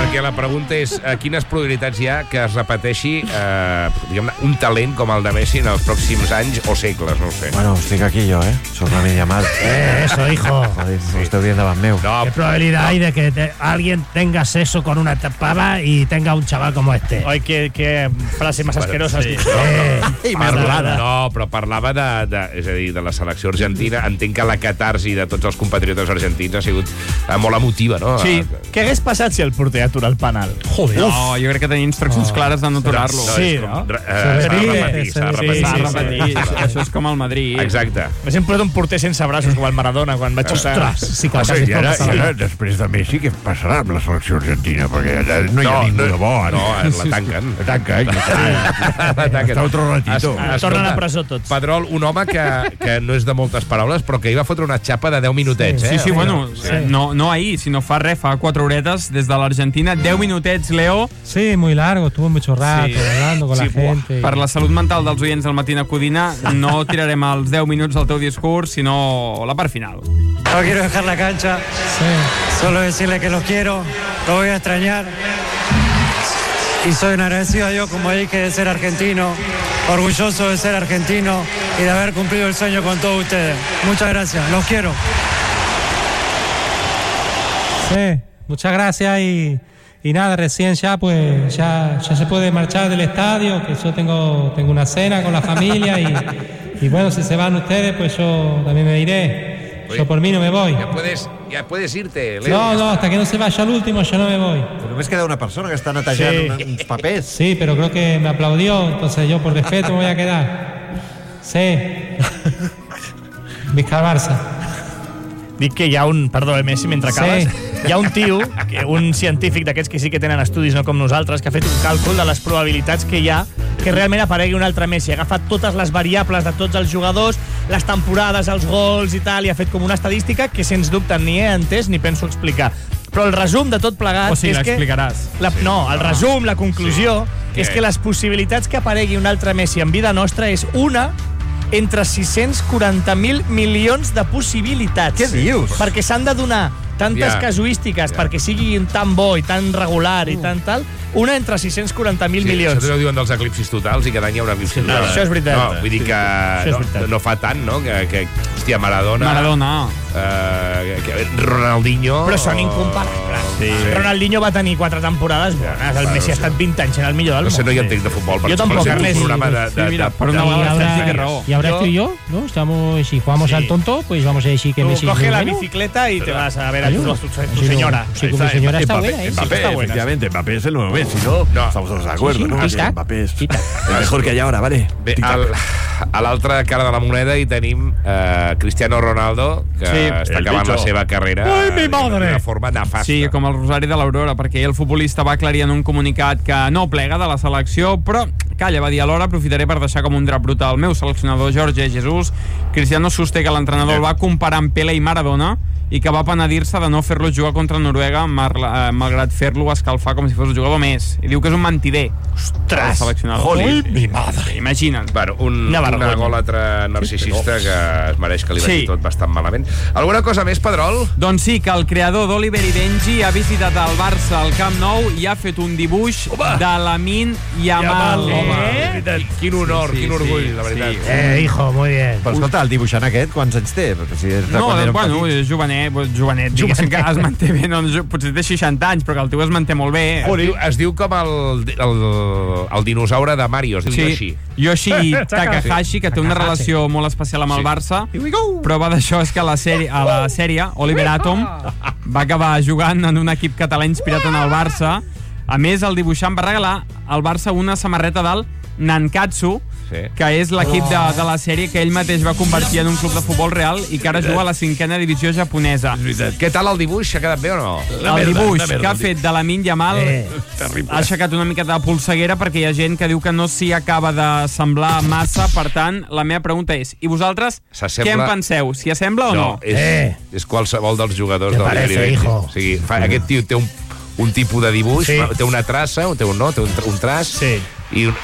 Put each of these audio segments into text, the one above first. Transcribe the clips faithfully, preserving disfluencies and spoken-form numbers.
perquè la pregunta és uh, quines probabilitats hi ha que es repeteixi uh, diguem-ne, un talent com el de Messi en els pròxims anys o segles, no ho sé. Bueno, estic aquí jo, eh? Soc la media mal. Eh, eso, hijo. Joder, sí. Lo estoy viendo davant meu. No, ¿Qué probabilidad no. hay de que te, alguien tenga sexo con una tapada y tenga un chaval como este? Oi, que, que frase més asquerosa. Sí. Eh, I parlava, no, però parlava de, de, és a dir, de la selecció argentina. Entenc que la catarsi de tots els compatriotes argentins ha sigut eh, molt emotiva, no? Sí. Què hagués passat si el porter atura el penal? Joder. No, jo crec que tenia instruccions Oh. clares de no aturar-lo. No, Sí, és com, no? eh, S'ha de repetir, s'ha de Sí, repetir. S'ha de sí, repetir. sí. Això és com el Madrid. Exacte. M'he posat un porter sense braços com el Maradona quan vaig xutar. Ostres, sí que Ah, el sí, vas i ara, passar. i ara, després de Messi, què passarà amb la selecció argentina? Perquè allà no hi ha No, ningú no, de bo, ara. no, la tanquen. La tanquen, La tanquen. Està otro ratito. Es- escolta, Tornen a presó tots. Pedrol, un home que, que no és de moltes paraules, però que hi va fotre una xapa de deu minutets, eh? Sí, sí, bueno, Sí. no, no ahir, sinó fa res, fa quatre horetes des de l'Argentina. deu minutets, Leo, Sí, muy largo, estuve mucho rato Sí. hablando con Sí, la gente. per la salut mental dels oients del Matina Codina. No tirarem els deu minuts del teu discurs, sinó la part final. No quiero dejar la cancha, Sí. solo decirle que los quiero, los voy a extrañar. Y soy un agradecido a Dios, como dije, de ser argentino, orgulloso de ser argentino y de haber cumplido el sueño con todos ustedes. Muchas gracias, los quiero. Sí, muchas gracias y, y nada, recién ya pues ya, ya se puede marchar del estadio, que yo tengo, tengo una cena con la familia y, y bueno, si se van ustedes pues yo también me iré. Yo por mí no me voy. Ja puedes, ja puedes irte, Leo. No, no, hasta que no se vaya el último yo no me voy. Però només queda una persona que està netejant Sí. sí. uns papers. Sí, pero creo que me aplaudió, entonces yo por respeto me voy a quedar. Sí. Vizca Barça. Dic que hi ha un... Perdó, eh, Messi, mentre acabes. Sí. Hi ha un tio, que- un científic d'aquests que sí que tenen estudis, no com nosaltres, que ha fet un càlcul de les probabilitats que hi ha que realment aparegui un altre Messi. Ha agafat totes les variables de tots els jugadors, les temporades, els gols i tal, i ha fet com una estadística que, sens dubte, ni he entès ni penso explicar. Però el resum de tot plegat O sigui, és que... l'explicaràs. La, no, el resum, la conclusió, Sí. és Què? que les possibilitats que aparegui un altre Messi en vida nostra és una entre sis-cents quaranta mil milions de possibilitats. Què dius? Perquè s'han de donar tantes Ja. casuístiques Ja. perquè sigui tan bo i tan regular i tan tal, una entre sis-cents quaranta mil Sí, milions. això també ho diuen dels eclipsis totals i cada any hi ha un eclipsi total. això és veritat. No, vull dir que és no, veritat. no fa tant, no? Que, que hòstia, Maradona... Maradona. Eh, que, Ronaldinho... Però són incomparables. Sí. Ronaldinho va tenir quatre temporades bones. El Bueno, Messi ha sí. estat vint anys en el millor del No món. sé, no hi entenc de futbol. Jo tampoc, sembla Ernest. un programa de... de, Sí, mira, de, per una Y vegada ahora, sí que raó. y ahora Yo- estoy yo, ¿no? Estamos, si jugamos Sí. al tonto, pues vamos a decir que Tú Messi es coge muy la bueno. bicicleta y te vas a ver a Claro. tu, tu, tu Sí, señora. Sí, con mi señora está buena, ¿eh? Mbappé, está buena. efectivamente, Mbappé es el nuevo Messi, ¿no? No. Estamos todos de acuerdo, Sí, sí, ¿no? tic-tac. Mbappé es Tic-tac. el mejor que hay ahora, ¿vale? Bé, Tic-tac. al, a l'altra cara de la moneda hi tenim eh, Cristiano Ronaldo, que Sí. està El acabant bicho. la seva carrera Ai, mi madre. d'una forma nefasta. Sí, com el Rosari de l'Aurora, perquè el futbolista va aclarir en un comunicat que no plega de la selecció, però calla, va dir alhora, aprofitaré per deixar com un drap brutal el meu seleccionador Jorge Jesus. Cristiano sosté que l'entrenador el va comparar amb Pelé i Maradona i que va penedir-se de no fer-lo jugar contra Noruega mar, eh, malgrat fer-lo escalfar com si fos un jugador més. I diu que és un mentider. Ostres! El seleccionador. Ui, mi madre. Imagina't. Bueno, un, Una una, vergonya. agòlatra narcisista que es mereix que li vagi Sí. tot bastant malament. Alguna cosa més, Pedrol? Doncs sí, que el creador d'Oliver i Benji ha visitat el Barça al Camp Nou i ha fet un dibuix Home. de Lamine Yamal. Yamal, Home, Eh? quin honor, Sí, sí, quin orgull, sí, la veritat. sí. Eh, hijo, muy bien. Però escolta, el dibuixant aquest, quants anys té? Perquè si és de No, quan era bueno, petit. és jovenet, jovenet, diguéssim que es manté bé, no, jo- potser té seixanta anys, però que el tio es manté molt bé. Es diu, es diu com el, el, el dinosaure de Mario, es diu Sí, Yoshi. Yoshi Takahashi, que té una relació molt especial amb el Barça. Prova d'això és que a la sèrie, a la sèrie Oliver Atom va acabar jugant en un equip català inspirat en el Barça. A més, el dibuixant va regalar al Barça una samarreta del Nankatsu, Sí. que és l'equip de, de la sèrie que ell mateix va convertir en un club de futbol real i que ara juga a la cinquena divisió japonesa. Què tal el dibuix? Ha quedat bé o no? El dibuix que ha fet de Lamine Yamal Eh. ha aixecat una miqueta de polseguera perquè hi ha gent que diu que no s'hi acaba de semblar massa. Per tant, la meva pregunta és, i vosaltres S'assembla- què en penseu? S'hi assembla o no? és, Eh. és qualsevol dels jugadors ¿Te del parece, Oliver. hijo? O sigui, fa, aquest tio té un, un tipus de dibuix, Sí. té una traça, té un, no, té un, un traç, Sí. i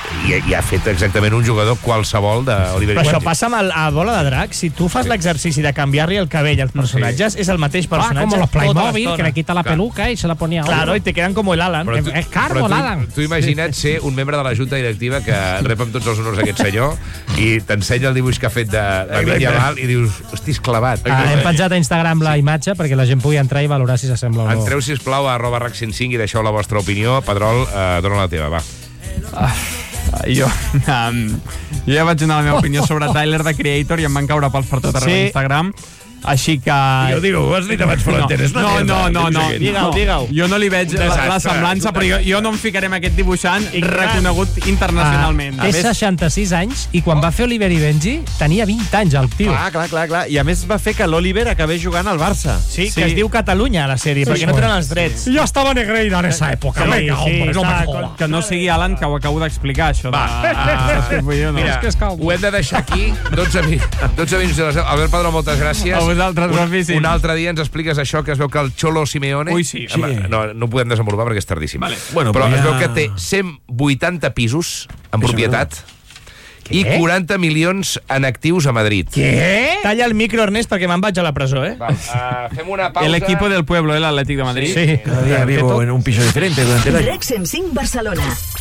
i, i ha fet exactament un jugador qualsevol d'Oliver Però això Benji. passa amb el, a Bola de Drac. Si tu fas l'exercici de canviar-li el cabell als personatges, és el mateix Ah, personatge como los tota Playmobil, l'estona. que le quita la peluca y se la ponía a otro. Claro, y te quedan como el Alan. Però tu, És caro, però tu, l'Alan. tu imagina't ser un membre de la junta directiva que rep amb tots els honors aquest senyor i t'ensenya el dibuix que ha fet de Lamine Yamal i dius, hosti, és clavat. Ah, hem penjat a Instagram la imatge perquè la gent pugui entrar i valorar si s'assembla o no. Entreu, sisplau, a arroba rac cent cinc i deixeu la vostra opinió. Pedrol, eh, dona la teva, va. Ah, jo, um, jo ja vaig donar la meva opinió sobre Tyler, the Creator, i em van caure pels per tot arreu Sí. d'Instagram. Així que... Digue-ho, digue-ho, ho has dit abans fronteres. No, no, no, no, no. Digue-ho, digue-ho. Jo no li veig Un la, desastre, la semblança, però jo, jo no em ficaré amb aquest dibuixant reconegut internacionalment. Ah, té seixanta-sis anys i quan va fer Oliver i Benji tenia vint anys, el tio. Clar, clar, clar, clar. I a més va fer que l'Oliver acabés jugant al Barça. Sí, Sí. que es diu Catalunya, a la sèrie, Sí, perquè no sí. tenen els drets. Jo estava Negreira en esa època. Sí, Venga, sí, hombre, no està, me jodas. Que no sigui Alan, que ho acabo d'explicar, això. De... Va. Ah, vull dir, no. Mira, és que és calvo. ho hem de deixar aquí. dotze minuts de les deu. Albert Padró, moltes gràcies. A vosaltres, un, guapíssim. un altre dia ens expliques això, que es veu que el Cholo Simeone... Ui, sí. Home, no, no ho podem desenvolupar perquè és tardíssim. Vale. Bueno, però però es ja- veu que té cent vuitanta pisos en propietat i quaranta milions en actius a Madrid. Què? Talla el micro, Ernest, perquè me'n vaig a la presó, eh? Val, uh, fem una pausa. El equipo del pueblo, el Atlético de Madrid. Sí. Cada día vivo en un piso diferente durante el año. RAC cent cinc Barcelona.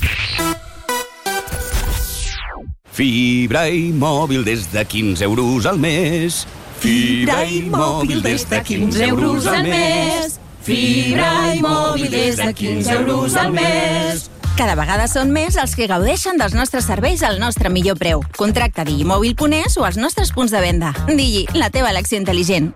Fibra i mòbil des de quinze euros al mes. Fibra i mòbil des de quinze euros al mes. Fibra i mòbil des de quinze euros al mes. Cada vegada són més els que gaudeixen dels nostres serveis al nostre millor preu. Contracta digimòbil punt es o als nostres punts de venda. Digi, la teva elecció intel·ligent.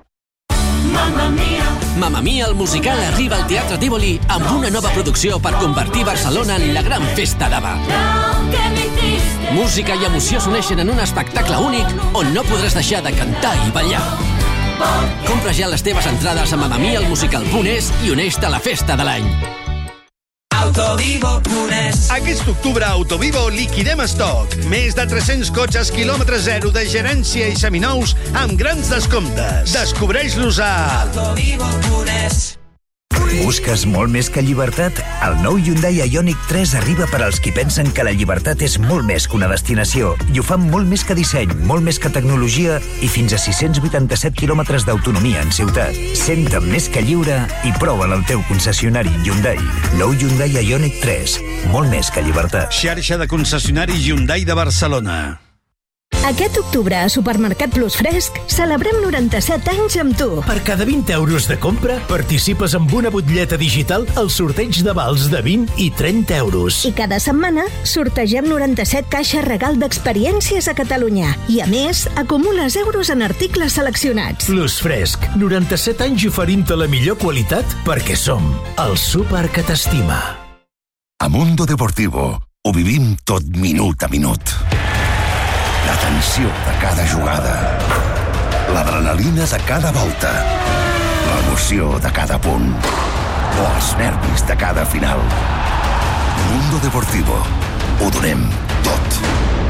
Mamma Mia, el musical, arriba al Teatre Tívoli amb una nova producció per convertir Barcelona en la gran festa d'Ava. Música i emoció s'uneixen en un espectacle únic on no podràs deixar de cantar i ballar. Compra ja les teves entrades a mamma mia el musical punt es i uneix-te a la festa de l'any. Autovivo punt es. Aquest octubre a Autovivo liquidem estoc. Més de tres-cents cotxes quilòmetre zero de gerència i seminous amb grans descomptes. Descobreix-los a Autovivo punt es. Busques molt més que llibertat? El nou Hyundai Ioniq tres arriba per als qui pensen que la llibertat és molt més que una destinació i ho fan molt més que disseny, molt més que tecnologia i fins a sis-cents vuitanta-set quilòmetres d'autonomia en ciutat. Senta't més que lliure i prova'l al teu concessionari Hyundai. Nou Hyundai Ioniq tres, molt més que llibertat. Xarxa de concessionaris Hyundai de Barcelona. Aquest octubre a Supermercat Plus Fresc celebrem noranta-set anys amb tu. Per cada vint euros de compra participes amb una butlleta digital al sorteig de vals de vint i trenta euros. I cada setmana sortegem noranta-set caixes regal d'experiències a Catalunya. I a més, acumules euros en articles seleccionats. Plus Fresc, noranta-set anys oferint-te la millor qualitat perquè som el súper que t'estima. A Mundo Deportivo ho vivim tot minut a minut. La tensió de cada jugada, l'adrenalina de cada volta, l'emoció de cada punt o els nervis de cada final. Mundo Deportivo. Ho donem tot.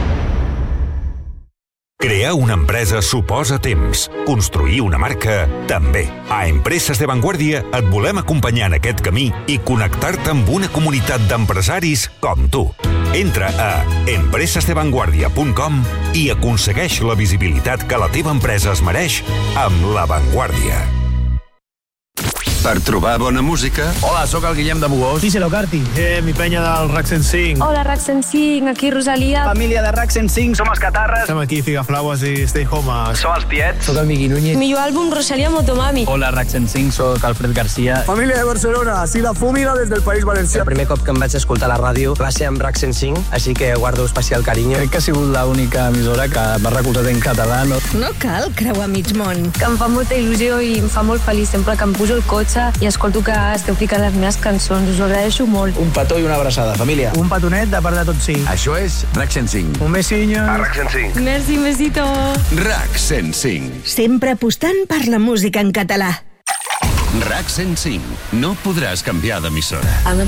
Crear una empresa suposa temps. Construir una marca, també. A Empreses de Vanguardia et volem acompanyar en aquest camí i connectar-te amb una comunitat d'empresaris com tu. Entra a empreses de vanguardia punt com i aconsegueix la visibilitat que la teva empresa es mereix amb La Vanguardia. Per trobar bona música... Hola, sóc el Guillem de Mogós. Díselo, Carti. Eh, mi penya del RAC cent cinc. Hola, RAC cent cinc, aquí Rosalia. Família de RAC cent cinc. Som els Catarres. Estem aquí, Figaflaues i Stay Home. Som els Tiets. Soc el Miqui Núñez. Millor àlbum, Rosalia Motomami. Hola, RAC cent cinc, soc Alfred García. Família de Barcelona, si la fúmiga des del País Valencià. El primer cop que em vaig escoltar a la ràdio va ser amb RAC cent cinc, així que guardo especial carinyo. Crec que ha sigut l'única emissora que m'ha recolzat en català. No? No cal creuar mig món. Que em fa molta il·lusió i em fa molt feliç sempre que em pujo al cotxe i escolto que esteu ficant les meves cançons. Us ho agraeixo molt. Un petó i una abraçada, família. Un petonet de part de tots cinc. Això és RAC cent cinc. Un besinyo. A RAC cent cinc. Merci, besito. RAC cent cinc. Sempre apostant per la música en català. RAC cent cinc. No podràs canviar d'emissora.